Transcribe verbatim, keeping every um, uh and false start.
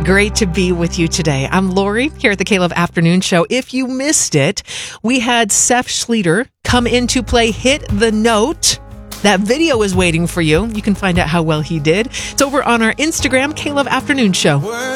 Great to be with you today. I'm Lori here at the K-Love Afternoon Show. If you missed it, we had Seth Schleter come in to play Hit the Note. That video is waiting for you. You can find out how well he did. It's over on our Instagram, K-Love Afternoon Show.